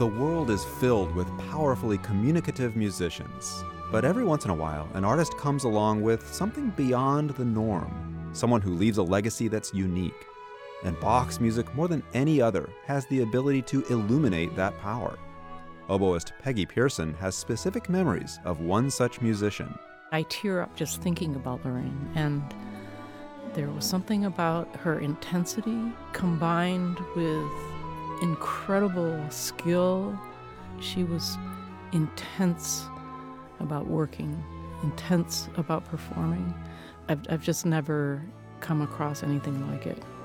The world is filled with powerfully communicative musicians. But every once in a while, an artist comes along with something beyond the norm, someone who leaves a legacy that's unique. And Bach's music, more than any other, has the ability to illuminate that power. Oboist Peggy Pearson has specific memories of one such musician. I tear up just thinking about Lorraine, and there was something about her intensity combined with incredible skill. She was intense about working, intense about performing. I've just never come across anything like it.